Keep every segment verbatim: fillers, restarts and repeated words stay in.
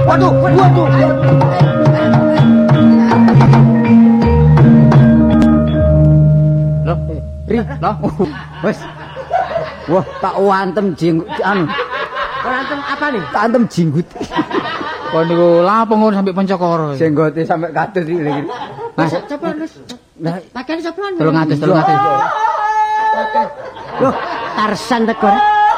Waduh, waduh. Loh, Ri, loh. Wes. Wah, tak wantem jenggot anu. Wantem apa nih? Tak antem jenggot. Kon niku lapo ngono sampe pencokoro. Jenggote sampe kados iki lho. Mas, cepet Mas. Lah, pakaiane sapuan. tolong atus, tolong atus. Loh, Tarsan tegur.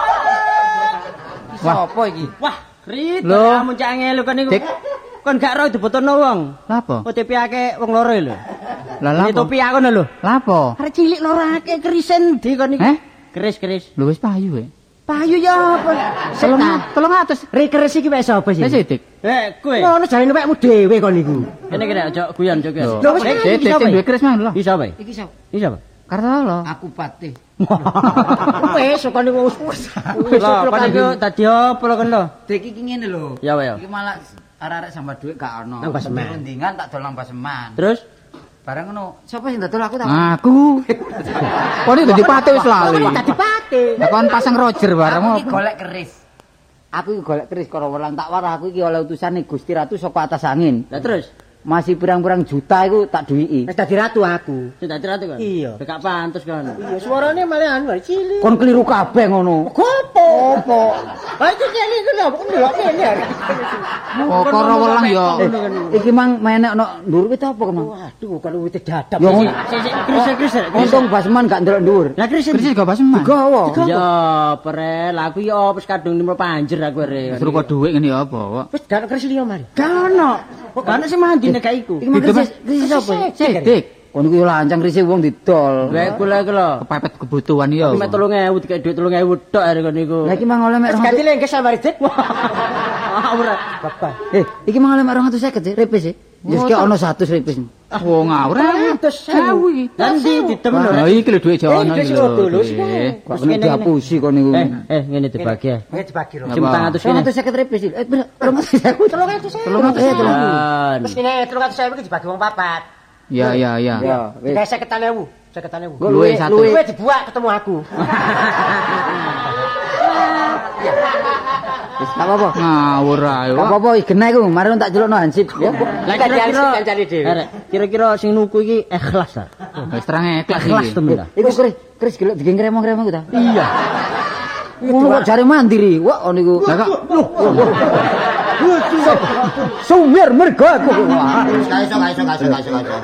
Sopo iki? Wah, Rit, Loh. kamu cak ngelu kan niku. Dik. Kon gak roh dibotono wong. Lapo? O T P ake wong loro lho. Lah Ini lapo? topi aku lho. Lapo? Arek cilik loro ake kerisen di kon iki. Eh? Keris-keris. Lho wis payu e. Payu ya apa? Tolong Setan. tolong atus. Ri keris iki wis sapa sih? Wis Dik. Eh, kowe. Ngono jarene wekmu dhewe kon niku. Kene kene aja guyon aja guyon. Lho, Dik, Dik sing duwe keris mang lho. Iki sapa? Iki sapa? Iki sapa? Kartolo. Aku patih. Wis kon niku wis. Lah, kon niku dadi apa lho kon lho? Dik iki ngene lho. Ya wae. Iki malah arek-arek sambat dhuwit gak ono. Nang Paseman. Rundingan tak dol nang Paseman. Terus Barang ngono, sapa sing dodol aku tak? Aku. Kon iki dadi pate wis lali. dadi pate. Lah kon pasang Roger bareng Aku apa? iki golek keris. Aku iki golek keris karo welang tak warah aku iki oleh utusane Gusti Ratu saka atas angin. Lah terus Masih pirang-pirang juta iku tak duwiki. wis dadi ratu aku. Wis dadi ratu kan? Iya. Gak pantes kan. Iya, suarane malah anu cilik. Kon keliru kabeh ngono. Gopo? Apa? Lah itu cilik ku lho, kok ndelok kene. Oh, karo welang ya. Iki mang menek ono ndur wit apa kemang? Waduh, kalau wite dadap. Ya, Sik, sik, sik, kris kris. Untung Basman gak ndelok ndur. Lah kris. Keris gak paseman. Gawa. Ya, perel, aku ya wis kadung nimro panjer aku re. Suruh kok dhuwit ngene ya apa kok. Wis gak kris liya mari. Gak ono. Kok gak ono sing mandi nek iku. Iki mang krisis krisis apa? Sik, Dik. Kon iki lancang krise wong didol. Lah kula iki lho. Kepepet kebutuhan ya. Iki mek tiga ribu dikek dhuwit tiga ribu tok are kon niku. Lah iki mang oleh mek Wis ganti lengkes samare dik. Ora, bapak. Eh, iki mang oleh mek dua ratus lima puluh repis e. Wis ki ono seratus repis. Oh, ngawur. Sewu iki. Nanti ditemen ora. Lah iki lho dhuwit jono Eh, iki dhuwit lho. lho, Dik. Kok kene diapusi kon niku. Eh, eh ngene dibagi ya. Nggih dibagi ro. Jam Apa? tangan atus dua kene. ratus lima puluh repis. Eh, bener. tolong atus aku. Tolong atus. Tolong atus. Eh, tolong. Terus kene tiga ratus ribu iki dibagi wong papat. Ya, ya, ya. Ya, wis. Kayak lima puluh ribu, lima puluh ribu. Gua Luwe luwe satu. luwe. Kowe dibuak ketemu aku. Wis gak apa-apa. Ngawur ae. Gak apa-apa, genah iku, mari tak jelukno hansip ya. Lah kira-kira kancane dhewe. Arek, kira-kira sing nuku iki ikhlas ta? Wis terang ikhlas Ikhlas iki. temen ta? Iku Kris, Kris gelek digeng kremo-kremo ku ta? Iya. Ngono kok jare mandiri. Wah, niku. Lah kok Sumir mergo aku. Kaiso kaiso kaiso kaiso kaiso.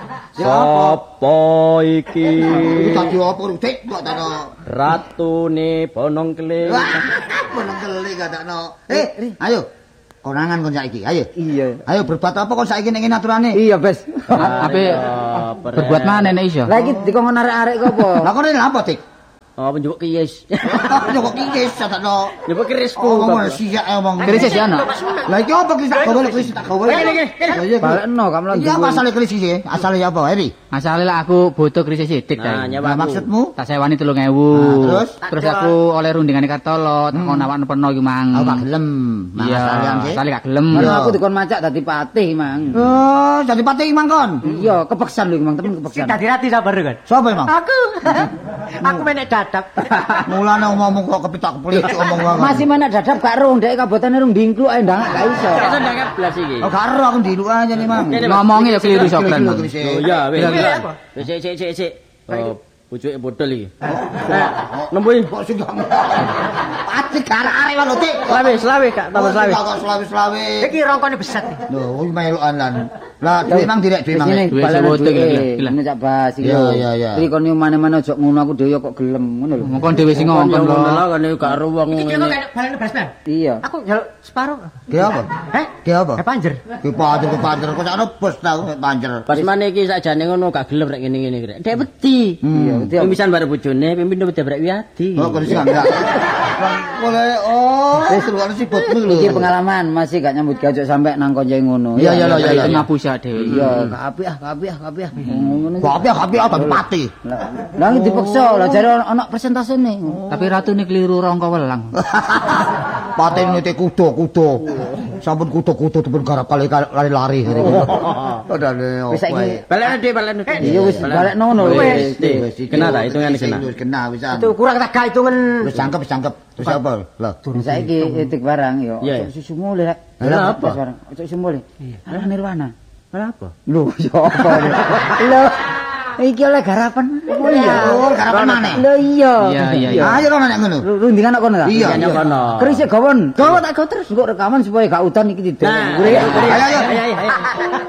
Sopo iki? Iki dadi apa Dik kok takno. Ratune Bonong Keling. Bonong keli katakno. Eh, ayo. Konangan kon saiki, ayo. Iya. Ayo berbuat apa kon saiki ning ngene aturane? Iya, Bes. ape berbuat mana nek iso? Lah iki dikongkon arek-arek kok apa? Lah kon rene apa, Dik? Oh, penjuk kiyes. Yo kok iki katakno. Nyebut kerisku. Ngomong siak ngomong. Keris ya ana. Lah iki apa kris tak gawe kris tak gawe. Balekno kamu lho. Iki apa asale kris iki? Asale apa, Eri? Asale lah aku butuh krisis sidik Nah, ta. nyawa Nah, maksudmu? Tak sewani telung ewu. Nah, terus? Terus aku oleh rundingane Kartolo, tak kon awakno peno iki mang. Aku gak gelem. Mang Iya, asalian sih. asale gak gelem. Mana aku dikon macak dadi patih, Mang. Oh, jadi patih Mang kon. Iya, kepeksan lho, Mang, temen Sing kepeksan. dadi rati sabar kan. Sopo Mang? Aku. Aku menek dadap. Mulane ngomong kok kepitak kepelit ngomong wae. Masih mana dadap gak rung, ndek kabotane rung dingkluk ae ndang gak iso. Iso ndangep blas iki. Oh, karo aku ndilu aja nih, Mang. Ngomongnya ya keliru sokren. Mang. Oh iya, wis. Kira-kira apa? Wis sik sik sik sik. Oh, bojoke bodol iki. Nempuhi. Kok sing patih arek-arek wae lho, Dik. Selawe, selawe Kak, tambah selawe. Kok selawe-selawe. Iki rongkone besat. Lho, kuwi melukan lan. Lah, duwe Mang direk duwe Mang. Sini Duwe balen sewote duwe. gila, gila. Ini cak bas iki. Iya, iya, iya. Iki kon mane-mane aja ngono aku dhewe kok gelem ngono lho. Ngomong dhewe sing ngomong Ngono lho. lah kan gak ero wong Iki ngene. kok balane basman. Iya. Aku njaluk separo. Ge apa? Heh? Ge apa? Eh panjer. Ge panjer ge panjer kok sakno bos tau panjer. Pas mana iki sakjane ngono gak gelem rek ngene-ngene rek. Dek wedi. Iya, wedi. Pemisan bare bojone, pimpin wedi brek wiadi. Oh, kok sing enggak. Boleh oh, wis ruwane sibutmu lho. Iki pengalaman masih gak nyambut gawe sampe nang koncoe ngono. Iya, iya, iya, iya. Ngapusa dhewe. Iya, gak apik ah, gak apik ah, gak apik ah. Ngono. Kopi kopi apa pati. Lah, lah iki dipaksa, lah jare ana persentasene. Tapi ratune keliru rongko welang. Pati nite kudo-kudo. sampun kutu-kutu pun garap kali lari-lari. Padahal Wis saiki balekne Dik, balekne. iya wis balekno ngono Wis, kena ta hitungane kena. Wis kena wisan. Itu kurang tegak hitungan. Wis cangkep, cangkep. Terus apa? Lah. saiki etik barang yo ojo susu mulih rek. Lah apa? Ojo susu mulih. Alah Nirwana. Lah apa? Lho, yo apa? Lho. Iki oleh garapan. Oh iya, Oh, garapan maneh. lho iya. Iya, iya, iya. Ayo kok nek ngono. Rundingan kok kono ta? Iya, Iya, kono. Keris gawon. Gawa tak gawa terus. Engko rekaman supaya gak udan iki tidak. Nah, Gure. Ayo, ayo. ayo, ayo.